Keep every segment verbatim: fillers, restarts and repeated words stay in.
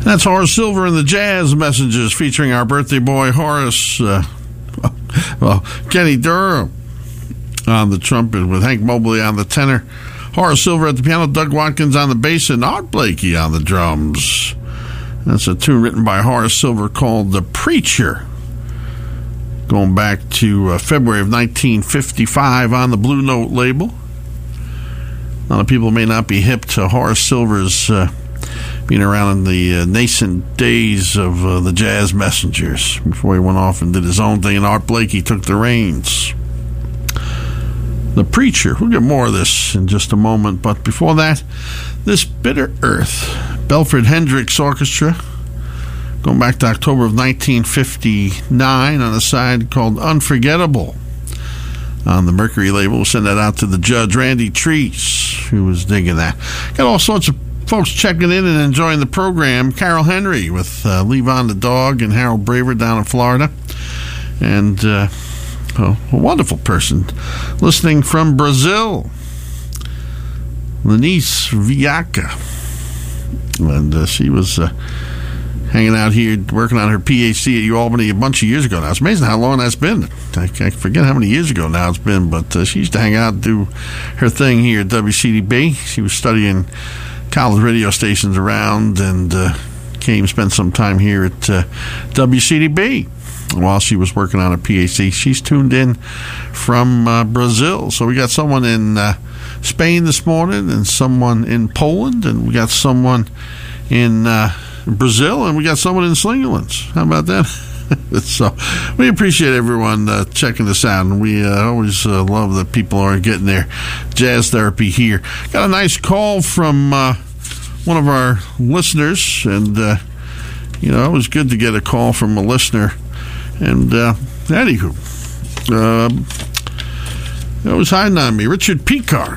That's Horace Silver and the Jazz Messengers featuring our birthday boy Horace, uh, well, Kenny Durham on the trumpet with Hank Mobley on the tenor, Horace Silver at the piano, Doug Watkins on the bass, and Art Blakey on the drums. That's a tune written by Horace Silver called The Preacher, going back to uh, February of nineteen fifty-five on the Blue Note label. A lot of people may not be hip to Horace Silver's uh, being around in the uh, nascent days of uh, the Jazz Messengers before he went off and did his own thing, and Art Blakey took the reins. The Preacher. We'll get more of this in just a moment, but before that, This Bitter Earth, Belford Hendricks Orchestra, going back to October of nineteen fifty-nine on a side called Unforgettable on the Mercury label. We'll send that out to the judge, Randy Treese, who was digging that. Got all sorts of folks checking in and enjoying the program. Carol Henry with uh, Levon the Dog and Harold Braver down in Florida. And uh, oh, a wonderful person listening from Brazil, Lenice Viaca. And uh, she was uh, hanging out here working on her P H D at UAlbany a bunch of years ago now. It's amazing how long that's been. I, I forget how many years ago now it's been, but uh, she used to hang out and do her thing here at W C D B. She was studying college radio stations around and uh, came spend some time here at uh, W C D B while she was working on a P H D. She's tuned in from uh, Brazil. So we got someone in uh, Spain this morning and someone in Poland, and we got someone in uh, Brazil, and we got someone in Slingerlands. How about that? So we appreciate everyone uh, checking this out, and we uh, always uh, love that people are getting their jazz therapy here. Got a nice call from uh, one of our listeners, and uh, you know, it was good to get a call from a listener. And uh, anywho, uh, it was hiding on me. Richard Picar.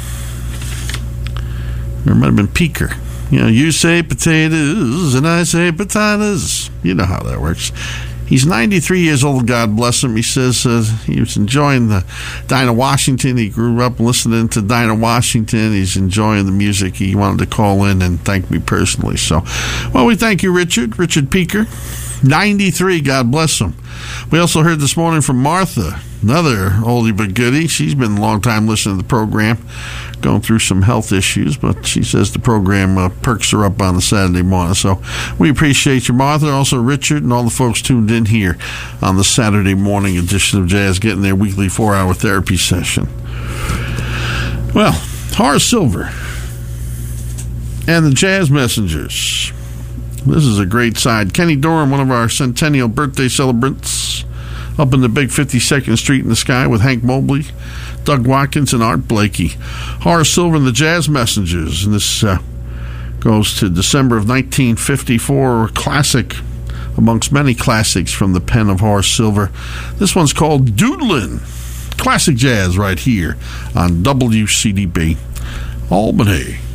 Or it might have been Peaker. You know, you say potatoes and I say potatoes. You know how that works. He's ninety-three years old, God bless him. He says uh, he was enjoying the Dinah Washington. He grew up listening to Dinah Washington. He's enjoying the music. He wanted to call in and thank me personally. So, well, we thank you, Richard. Richard Peaker, ninety-three, God bless him. We also heard this morning from Martha, another oldie but goodie. She's been a long time listening to the program, going through some health issues, but she says the program uh, perks her up on a Saturday morning. So we appreciate you, Martha. Also Richard and all the folks tuned in here on the Saturday morning edition of Jazz, getting their weekly four-hour therapy session. Well, Horace Silver and the Jazz Messengers. This is a great side. Kenny Dorham, one of our centennial birthday celebrants, up in the big fifty-second Street in the Sky with Hank Mobley, Doug Watkins, and Art Blakey. Horace Silver and the Jazz Messengers. And this uh, goes to December of nineteen fifty-four, classic amongst many classics from the pen of Horace Silver. This one's called Doodlin'. Classic jazz right here on W C D B Albany.